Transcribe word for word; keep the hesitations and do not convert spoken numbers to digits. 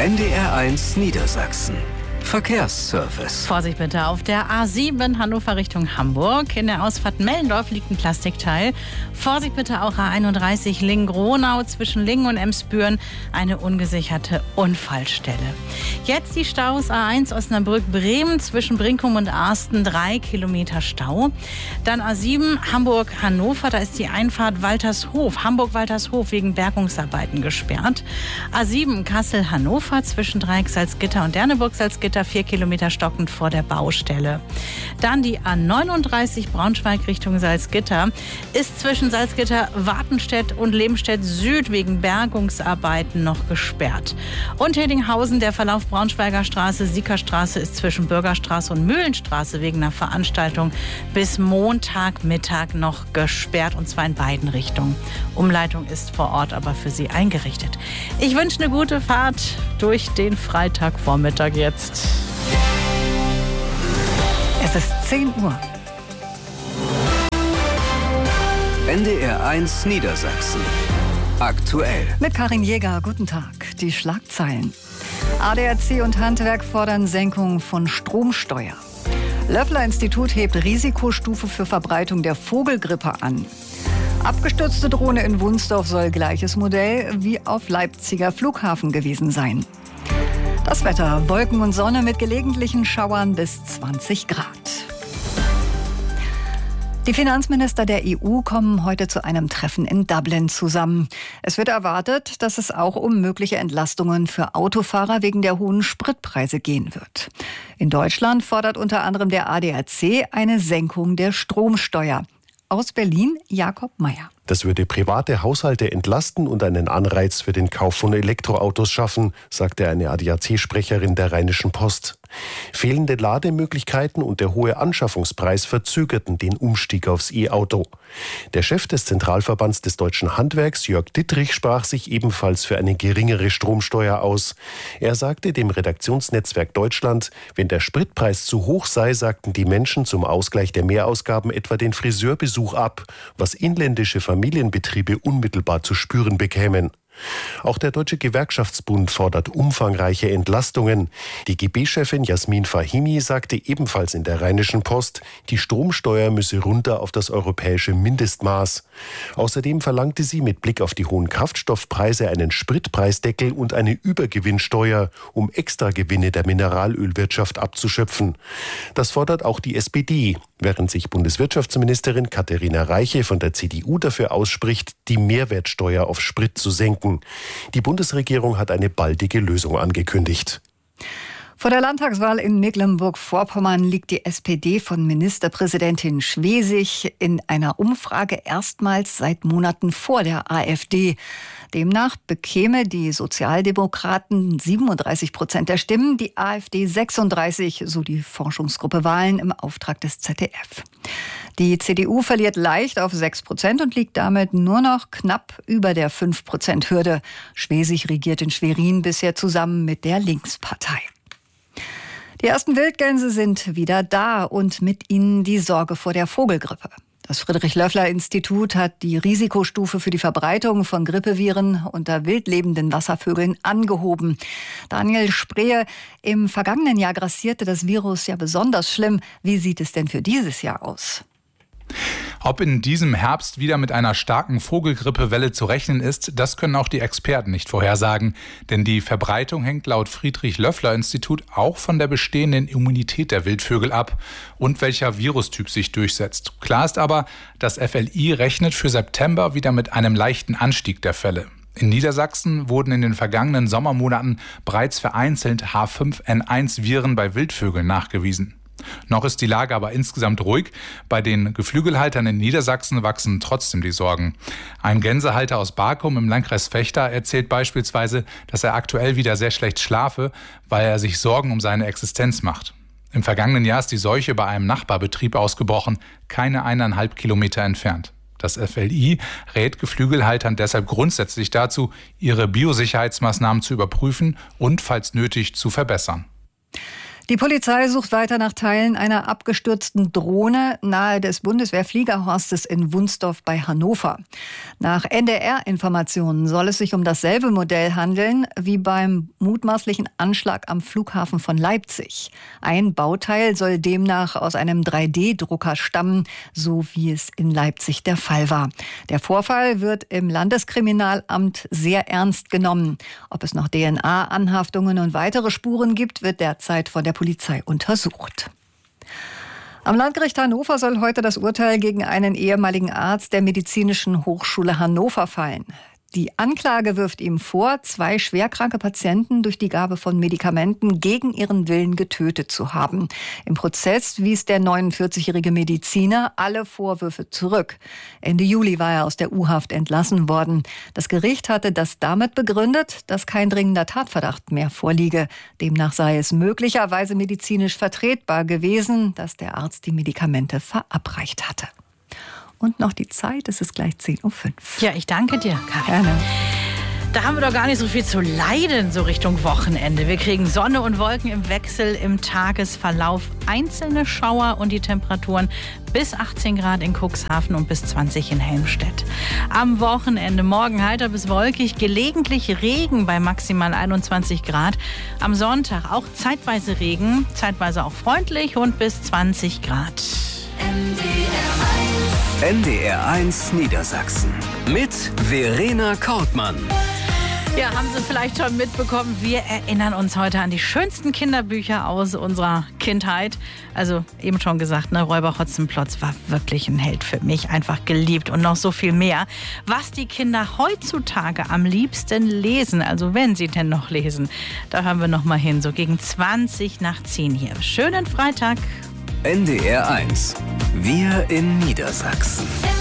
N D R eins Niedersachsen. Verkehrsservice. Vorsicht bitte auf der A sieben Hannover Richtung Hamburg. In der Ausfahrt Mellendorf liegt ein Plastikteil. Vorsicht bitte auch A einunddreißig Lingen-Gronau zwischen Lingen und Emsbüren. Eine ungesicherte Unfallstelle. Jetzt die Staus A eins Osnabrück-Bremen zwischen Brinkum und Arsten. Drei Kilometer Stau. Dann A sieben Hamburg-Hannover. Da ist die Einfahrt Waltershof. Hamburg-Waltershof wegen Bergungsarbeiten gesperrt. A sieben Kassel-Hannover zwischen Dreieck-Salzgitter und Derneburg-Salzgitter. Vier Kilometer stockend vor der Baustelle. Dann die A neununddreißig Braunschweig Richtung Salzgitter ist zwischen Salzgitter, Wartenstedt und Lebenstedt Süd wegen Bergungsarbeiten noch gesperrt. Und Hedinghausen, der Verlauf Braunschweiger Straße, Siekerstraße ist zwischen Bürgerstraße und Mühlenstraße wegen einer Veranstaltung bis Montagmittag noch gesperrt, und zwar in beiden Richtungen. Umleitung ist vor Ort aber für Sie eingerichtet. Ich wünsche eine gute Fahrt durch den Freitagvormittag jetzt. Es ist zehn Uhr. N D R eins Niedersachsen. Aktuell. Mit Karin Jäger, guten Tag. Die Schlagzeilen. A D A C und Handwerk fordern Senkung von Stromsteuer. Löffler-Institut hebt Risikostufe für Verbreitung der Vogelgrippe an. Abgestürzte Drohne in Wunsdorf soll gleiches Modell wie auf Leipziger Flughafen gewesen sein. Das Wetter, Wolken und Sonne mit gelegentlichen Schauern bis zwanzig Grad. Die Finanzminister der E U kommen heute zu einem Treffen in Dublin zusammen. Es wird erwartet, dass es auch um mögliche Entlastungen für Autofahrer wegen der hohen Spritpreise gehen wird. In Deutschland fordert unter anderem der A D A C eine Senkung der Stromsteuer. Aus Berlin Jakob Meyer. Das würde private Haushalte entlasten und einen Anreiz für den Kauf von Elektroautos schaffen, sagte eine A D A C-Sprecherin der Rheinischen Post. Fehlende Lademöglichkeiten und der hohe Anschaffungspreis verzögerten den Umstieg aufs E-Auto. Der Chef des Zentralverbands des deutschen Handwerks, Jörg Dittrich, sprach sich ebenfalls für eine geringere Stromsteuer aus. Er sagte dem Redaktionsnetzwerk Deutschland, wenn der Spritpreis zu hoch sei, sagten die Menschen zum Ausgleich der Mehrausgaben etwa den Friseurbesuch ab, was inländische Familienbetriebe unmittelbar zu spüren bekämen. Auch der Deutsche Gewerkschaftsbund fordert umfangreiche Entlastungen. Die G B-Chefin Jasmin Fahimi sagte ebenfalls in der Rheinischen Post, die Stromsteuer müsse runter auf das europäische Mindestmaß. Außerdem verlangte sie mit Blick auf die hohen Kraftstoffpreise einen Spritpreisdeckel und eine Übergewinnsteuer, um Extragewinne der Mineralölwirtschaft abzuschöpfen. Das fordert auch die S P D, während sich Bundeswirtschaftsministerin Katharina Reiche von der C D U dafür ausspricht, die Mehrwertsteuer auf Sprit zu senken. Die Bundesregierung hat eine baldige Lösung angekündigt. Vor der Landtagswahl in Mecklenburg-Vorpommern liegt die S P D von Ministerpräsidentin Schwesig in einer Umfrage erstmals seit Monaten vor der A f D. Demnach bekäme die Sozialdemokraten siebenunddreißig Prozent der Stimmen, die A f D sechsunddreißig, so die Forschungsgruppe Wahlen im Auftrag des Z D F. Die C D U verliert leicht auf sechs Prozent und liegt damit nur noch knapp über der fünf Prozent Hürde. Schwesig regiert in Schwerin bisher zusammen mit der Linkspartei. Die ersten Wildgänse sind wieder da und mit ihnen die Sorge vor der Vogelgrippe. Das Friedrich-Löffler-Institut hat die Risikostufe für die Verbreitung von Grippeviren unter wildlebenden Wasservögeln angehoben. Daniel Sprehe, im vergangenen Jahr grassierte das Virus ja besonders schlimm. Wie sieht es denn für dieses Jahr aus? Ob in diesem Herbst wieder mit einer starken Vogelgrippewelle zu rechnen ist, das können auch die Experten nicht vorhersagen. Denn die Verbreitung hängt laut Friedrich-Löffler-Institut auch von der bestehenden Immunität der Wildvögel ab und welcher Virustyp sich durchsetzt. Klar ist aber, das F L I rechnet für September wieder mit einem leichten Anstieg der Fälle. In Niedersachsen wurden in den vergangenen Sommermonaten bereits vereinzelt H fünf N eins Viren bei Wildvögeln nachgewiesen. Noch ist die Lage aber insgesamt ruhig. Bei den Geflügelhaltern in Niedersachsen wachsen trotzdem die Sorgen. Ein Gänsehalter aus Barkum im Landkreis Vechta erzählt beispielsweise, dass er aktuell wieder sehr schlecht schlafe, weil er sich Sorgen um seine Existenz macht. Im vergangenen Jahr ist die Seuche bei einem Nachbarbetrieb ausgebrochen, keine eineinhalb Kilometer entfernt. Das F L I rät Geflügelhaltern deshalb grundsätzlich dazu, ihre Biosicherheitsmaßnahmen zu überprüfen und, falls nötig, zu verbessern. Die Polizei sucht weiter nach Teilen einer abgestürzten Drohne nahe des Bundeswehrfliegerhorstes in Wunsdorf bei Hannover. Nach N D R-Informationen soll es sich um dasselbe Modell handeln wie beim mutmaßlichen Anschlag am Flughafen von Leipzig. Ein Bauteil soll demnach aus einem drei D Drucker stammen, so wie es in Leipzig der Fall war. Der Vorfall wird im Landeskriminalamt sehr ernst genommen. Ob es noch D N A-Anhaftungen und weitere Spuren gibt, wird derzeit von der Polizei untersucht. Am Landgericht Hannover soll heute das Urteil gegen einen ehemaligen Arzt der Medizinischen Hochschule Hannover fallen. Die Anklage wirft ihm vor, zwei schwerkranke Patienten durch die Gabe von Medikamenten gegen ihren Willen getötet zu haben. Im Prozess wies der neunundvierzigjährige Mediziner alle Vorwürfe zurück. Ende Juli war er aus der U-Haft entlassen worden. Das Gericht hatte das damit begründet, dass kein dringender Tatverdacht mehr vorliege. Demnach sei es möglicherweise medizinisch vertretbar gewesen, dass der Arzt die Medikamente verabreicht hatte. Und noch die Zeit, es ist gleich zehn Uhr fünf. Ja, ich danke dir, Karin. Gerne. Da haben wir doch gar nicht so viel zu leiden, so Richtung Wochenende. Wir kriegen Sonne und Wolken im Wechsel im Tagesverlauf. Einzelne Schauer und die Temperaturen bis achtzehn Grad in Cuxhaven und bis zwanzig in Helmstedt. Am Wochenende morgen heiter bis wolkig, gelegentlich Regen bei maximal einundzwanzig Grad. Am Sonntag auch zeitweise Regen, zeitweise auch freundlich und bis zwanzig Grad. N D R eins Niedersachsen mit Verena Kortmann. Ja, haben Sie vielleicht schon mitbekommen, wir erinnern uns heute an die schönsten Kinderbücher aus unserer Kindheit. Also eben schon gesagt, ne, Räuber Hotzenplotz war wirklich ein Held für mich, einfach geliebt und noch so viel mehr. Was die Kinder heutzutage am liebsten lesen, also wenn sie denn noch lesen, da hören wir noch mal hin, so gegen zwanzig nach zehn hier. Schönen Freitag. N D R eins. Wir in Niedersachsen.